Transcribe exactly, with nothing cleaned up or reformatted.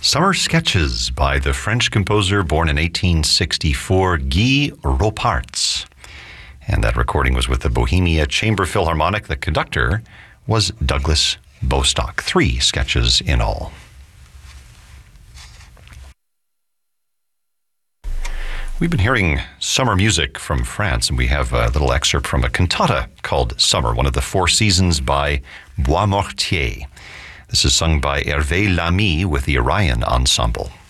Summer Sketches by the French composer born in eighteen sixty-four, Guy Roparts. And that recording was with the Bohemia Chamber Philharmonic. The conductor was Douglas Bostock. Three sketches in all. We've been hearing summer music from France, and we have a little excerpt from a cantata called Summer, one of the four seasons by Boismortier. This is sung by Hervé Lamy with the Orion Ensemble.